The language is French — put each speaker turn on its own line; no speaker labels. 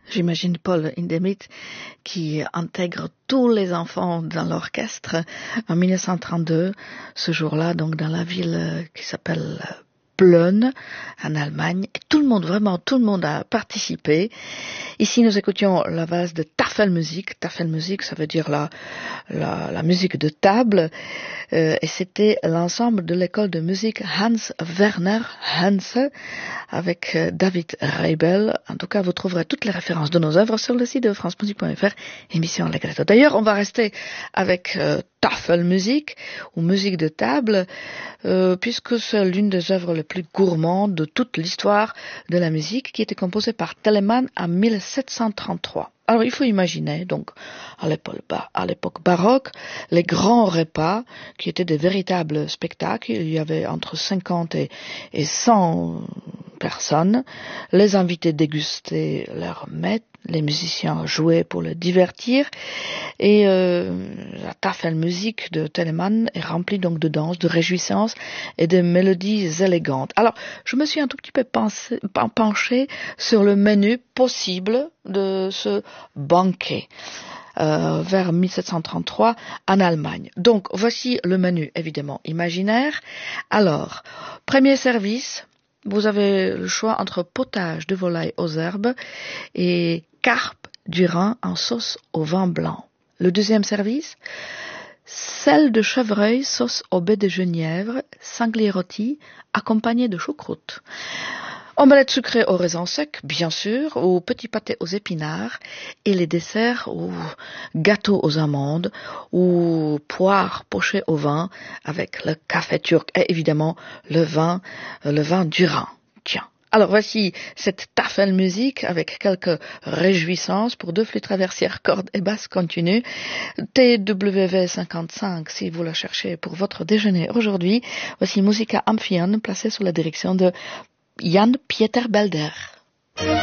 J'imagine Paul Hindemith qui intègre tous les enfants dans l'orchestre en 1932, ce jour-là, donc dans la ville qui s'appelle Plön, en Allemagne. Et tout le monde, vraiment, tout le monde a participé. Ici, nous écoutions la valse de Tafelmusik. Tafelmusik, ça veut dire la musique de table. Et c'était l'ensemble de l'école de musique Hans Werner Henze avec David Reibel. En tout cas, vous trouverez toutes les références de nos œuvres sur le site de francemusique.fr, émission Allegretto. D'ailleurs, on va rester avec Tafelmusik, ou musique de table, puisque c'est l'une des œuvres les plus gourmandes de toute l'histoire de la musique, qui était composée par Telemann en 1733. Alors il faut imaginer, donc, à l'époque baroque, les grands repas, qui étaient des véritables spectacles. Il y avait entre 50 et 100 personnes. Les invités dégustaient leurs mets, les musiciens jouaient pour le divertir, et la Tafelmusik de Telemann est remplie donc de danse, de réjouissances et de mélodies élégantes. Alors, je me suis un tout petit peu penchée sur le menu possible de ce banquet vers 1733 en Allemagne. Donc, voici le menu, évidemment, imaginaire. Alors, premier service, vous avez le choix entre potage de volaille aux herbes et carpe du Rhin en sauce au vin blanc. Le deuxième service, sel de chevreuil, sauce au baie de genièvre, sanglier rôti, accompagné de choucroute. Omelette sucrée au raisin sec, bien sûr, ou petit pâté aux épinards, et les desserts ou gâteaux aux amandes, ou poires pochées au vin avec le café turc et évidemment le vin du Rhin. Tiens. Alors voici cette Tafelmusik avec quelques réjouissances pour deux flûtes traversières, cordes et basses continues. TWV 55 si vous la cherchez pour votre déjeuner aujourd'hui. Voici Musica Amphion placée sous la direction de Jan Pieter Belder.